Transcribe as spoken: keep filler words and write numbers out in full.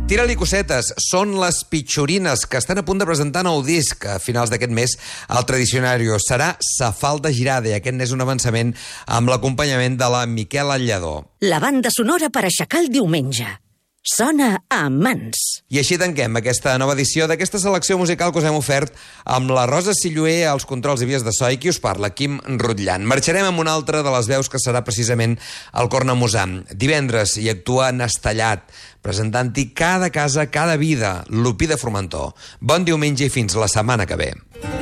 Tira-li cosetes, són les Pitxorines, que estan a punt de presentar nou disc a finals d'aquest mes al Tradicionario. Serà Sa falda girada, i aquest n'és un avançament amb l'acompanyament de la Miquela Lledó. La banda sonora per aixecar el diumenge. Sona a mans. I així tanquem aquesta nova edició d'aquesta selecció musical que us hem ofert amb la Rosa Silloé als controls i vies de so i qui us parla, Quim Rutllant. Marxarem amb una altra de les veus que serà precisament el Cornamusam. Divendres hi actua Nastellat, presentant-hi Cada casa, cada vida, l'Upí de Formentor. Bon diumenge i fins la setmana que ve.